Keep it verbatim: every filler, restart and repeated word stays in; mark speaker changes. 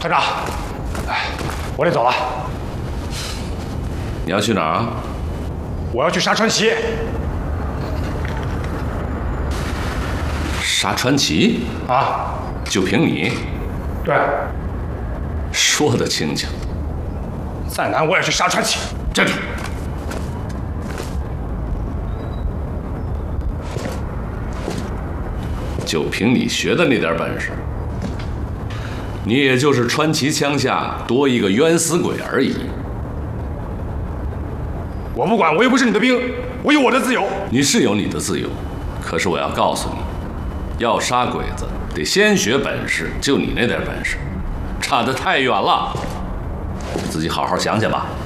Speaker 1: 团长，哎，我得走了。
Speaker 2: 你要去哪儿啊？
Speaker 1: 我要去杀川崎。
Speaker 2: 杀川崎？
Speaker 1: 啊？
Speaker 2: 就凭你？
Speaker 1: 对。
Speaker 2: 说得轻巧。
Speaker 1: 再难我也去杀川崎。
Speaker 2: 站住！就凭你学的那点本事，你也就是川崎枪下多一个冤死鬼而已。
Speaker 1: 我不管，我又不是你的兵，我有我的自由。
Speaker 2: 你是有你的自由，可是我要告诉你，要杀鬼子得先学本事，就你那点本事，差得太远了。自己好好想想吧。